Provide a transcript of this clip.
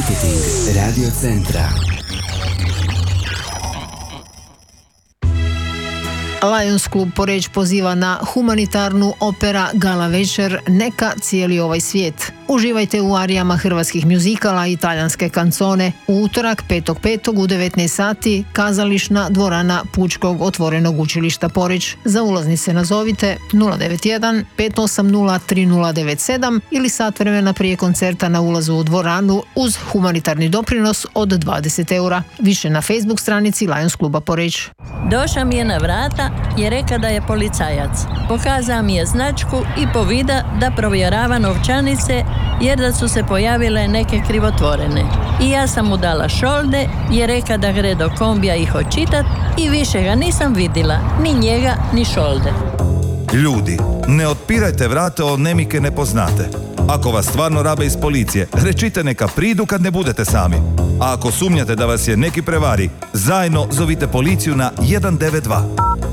Marketing Radio Centra. Lions Klub Poreč poziva na humanitarnu opera gala večer Neka cijeli ovaj svijet. Uživajte u arijama hrvatskih mjuzikala i talijanske kancone. U utorak 5.5. u 19 sati kazališna dvorana Pučkog otvorenog učilišta Poreč. Za ulaznice nazovite 091 580 3097 ili sat vremena prije koncerta na ulazu u dvoranu uz humanitarni doprinos od 20 eura. Više na Facebook stranici Lions Kluba Poreč. Došao mi je na vrata i reka da je policajac. Pokazao mi je značku i povida da provjerava novčanice jer da su se pojavile neke krivotvorene. I ja sam mu dala šolde i reka da gre do kombija ih očitat i više ga nisam vidjela, ni njega, ni šolde. Ljudi, ne otpirajte vrata od nemike ne poznate. Ako vas stvarno rabe iz policije, rečite neka pridu kad ne budete sami. A ako sumnjate da vas je neki prevari, zajedno zovite policiju na 192.